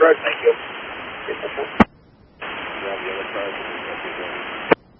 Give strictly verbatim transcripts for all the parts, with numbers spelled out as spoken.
Right, thank you. Grab the other cars and then get these in.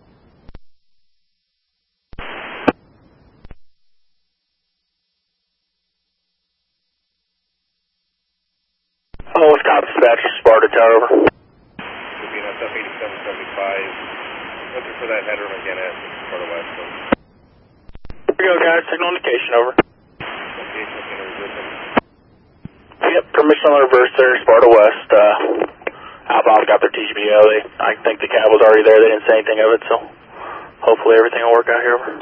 Oh, Wisconsin Dispatch, Sparta Tower, over. Should be an S F eighty-seven seventy-five. Looking for that header again at Sparta West. So. Here we go, guys. Signal indication, over. Location is going to resist. Yep, permission on the reverse there, Sparta West. Uh, Outbound got their T G B O. They, I think the cab was already there. They didn't say anything of it, so hopefully everything will work out here, over.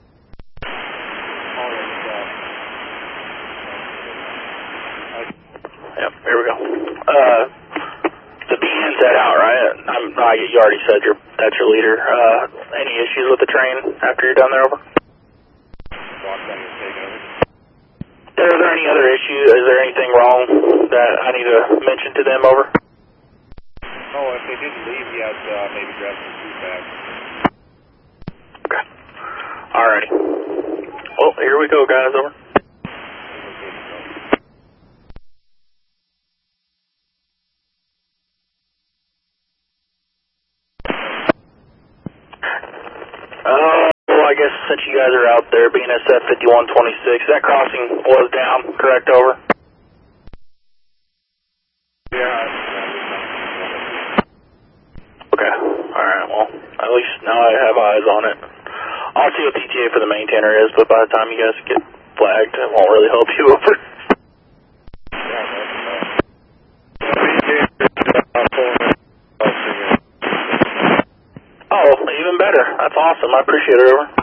Yep, here we go. Uh, the B N's head out, right? I'm, no, you already said you're, that's your leader. Uh, any issues with the train after you're done there, over? Walk down your taking over. Are there any other issues? Is there anything wrong that I need to mention to them, over? Oh, if they didn't leave yet, uh, maybe grab some food back. Okay. Alrighty. Well, here we go, guys, over. Uh, well, I guess since you guys are out there, B N S F fifty-one twenty-six, that crossing was down, correct, over? Yeah. Okay, alright, well, at least now I have eyes on it. I'll see what T T A for the maintainer is, but by the time you guys get flagged, it won't really help you, over. Oh, even better. That's awesome. I appreciate it, over.